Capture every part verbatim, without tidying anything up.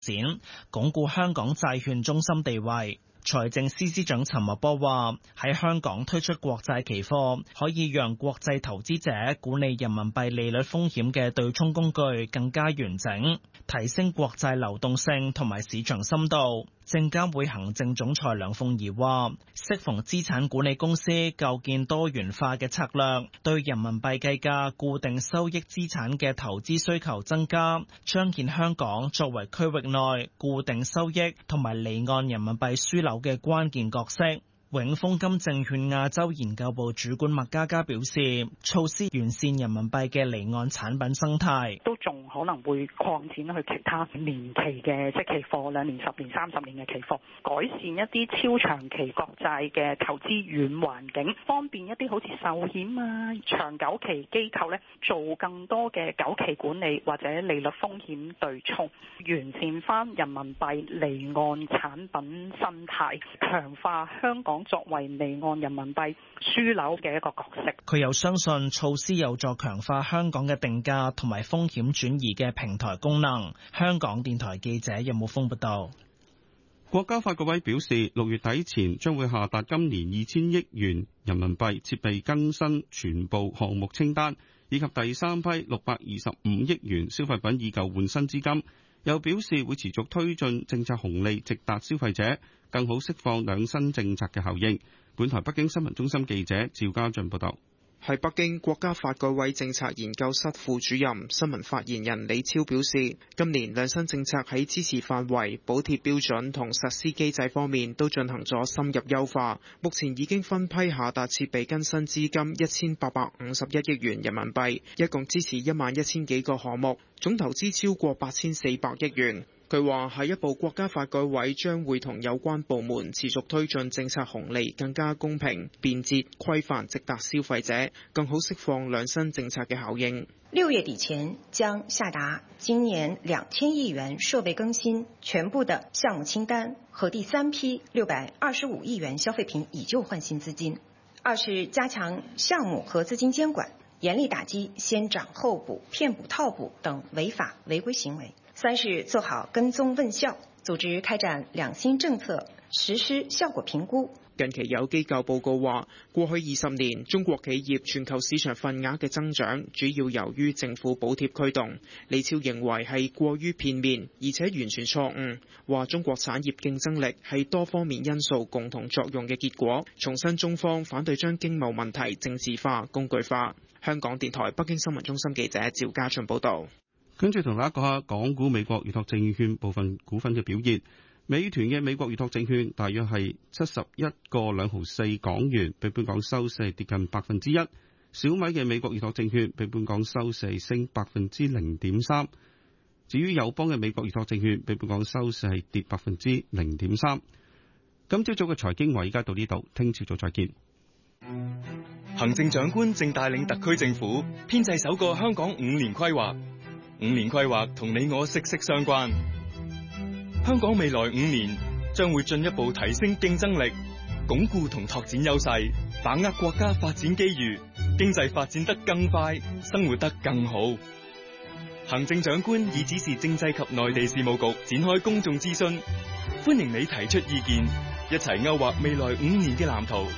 展，鞏固香港債券中心地位。財政司司長陳茂波話：喺香港推出國債期貨，可以讓國際投資者管理人民幣利率風險嘅對沖工具更加完整，提升國債流動性同埋市場深度。證監會行政總裁梁鳳儀話：適逢資產管理公司構建多元化嘅策略，對人民幣計價固定收益資產嘅投資需求增加，彰顯香港作為區域內固定收益同埋離岸人民幣樞紐嘅關鍵角色。永豐金證券亞洲研究部主管麥嘉嘉表示，措施完善人民幣嘅離岸產品生態， 都仲可能會擴展去其他年期嘅即期貨、兩年、十年、三十年嘅期貨，改善一啲超長期國債嘅投資軟環境，方便一啲好似壽險啊、長久期機構咧做更多嘅久期管理或者利率風險對沖，完善翻人民幣離岸產品生態，強化香港作為離岸人民幣樞紐嘅一個角色。 佢又相信措施有助強化香港嘅定價同埋風險轉移嘅平台功能。香港電台記者任武峰報道。 國家發改委表示，六月底前將會下達今年二千億元人民幣設備更新全部項目清單，以及第三批六百二十五億元消費品以舊換新資金。又表示會持續推進政策紅利直達消費者，更好釋放兩新政策嘅效應。本台北京新聞中心記者趙家俊報道。 喺北京，國家發改委政策研究室副主任、新聞發言人李超表示，今年兩新政策喺支持範圍、補貼標準同實施機制方面都進行咗深入優化，目前已經分批下達設備更新資金一千八百五十一億元人民幣，一共支持一萬一千幾個項目，總投資超過八千四百億元。佢話下一步國家發改委將會同有關部門持續推進政策紅利更加公平、便捷、規範直達消費者，更好釋放兩新政策嘅效應。 六月底前將下達今年兩千億元設備更新全部的項目清單和第三批六百二十五億元消費品以舊換新資金。二是加強項目和資金監管，嚴厲打擊先漲後補、騙補套補等違法違規行為。三是做好跟蹤問效，組織開展兩新政策實施效果評估。 近期有機構報告話，過去二十年中國企業全球市場份額嘅增長主要由於政府補貼驅動。李超認為係過於片面，而且完全錯誤。話中國產業競爭力係多方面因素共同作用嘅結果。重申中方反對將經貿問題政治化、工具化。香港電台北京新聞中心記者趙家俊報道。 跟住同大家講下港股美國預託證券部分股份嘅表現。美團嘅美國預託證券大約係七十一個兩毫四港元，比本港收市跌近百分之一。小米嘅美國預託證券比本港收市升百分之零點三。至於友邦嘅美國預託證券比本港收市係跌百分之零點三。今朝早嘅財經話，而家到呢度，聽朝早再見。 行政長官正帶領特區政府編製首個香港五年規劃。五年規劃同你我息息相關，香港未來五年將會進一步提升競爭力，鞏固同拓展優勢，把握國家發展機遇，經濟發展得更快，生活得更好。行政長官已指示政制及內地事務局展開公眾諮詢，歡迎你提出意見，一齊勾畫未來五年嘅藍圖。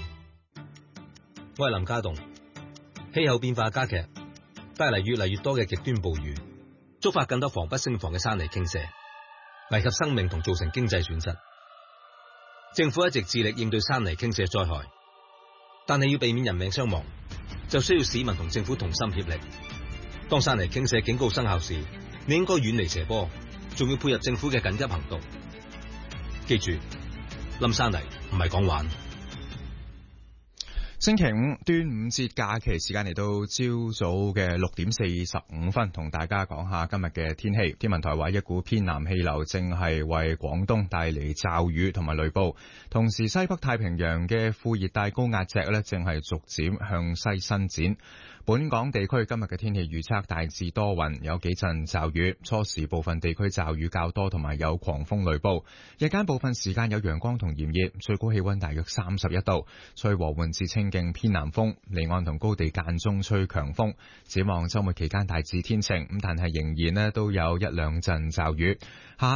我係林家棟，氣候變化加劇，帶嚟越嚟越多嘅極端暴雨，觸發更多防不勝防嘅山泥傾瀉，危及生命同造成經濟損失。政府一直致力應對山泥傾瀉災害，但係要避免人命傷亡，就需要市民同政府同心協力。當山泥傾瀉警告生效時，你應該遠離斜坡，仲要配合政府嘅緊急行動。記住，冧山泥唔係講玩。 星期五端午節假期時間嚟到朝早嘅六點四十五分，同大家講下今日嘅天氣。天文台話一股偏南氣流正係為廣東帶嚟驟雨同埋雷暴，同時西北太平洋嘅副熱帶高壓脊咧正係逐漸向西伸展。本港地區今日嘅天氣預測大致多雲，有幾陣驟雨，初時部分地區驟雨較多，同埋有狂風雷暴。日間部分時間有陽光同炎熱，最高氣溫大約三十一度，吹和緩至清勁偏南風，離岸同高地間中吹強風。展望周末期間大致天晴，咁但係仍然咧都有一兩陣驟雨。下